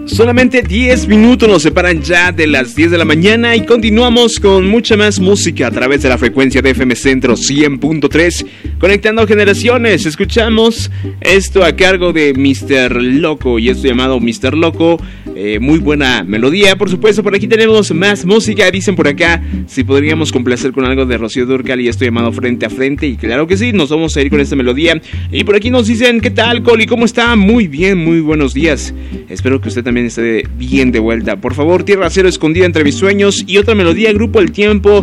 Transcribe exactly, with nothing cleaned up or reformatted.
Solamente diez minutos nos separan ya de las diez de la mañana y continuamos con mucha más música a través de la frecuencia de F M Centro cien punto tres, conectando generaciones. Escuchamos esto a cargo de mister Loco y esto llamado mister Loco. Eh, muy buena melodía, por supuesto. Por aquí tenemos más música. Dicen por acá si podríamos complacer con algo de Rocío Dúrcal y esto llamado Frente a Frente. Y claro que sí, nos vamos a ir con esta melodía. Y por aquí nos dicen, ¿qué tal, Coli? ¿Cómo está? Muy bien, muy buenos días. Espero que usted también esté bien de vuelta. Por favor, Tierra Cero, Escondida entre mis sueños. Y otra melodía, Grupo El Tiempo,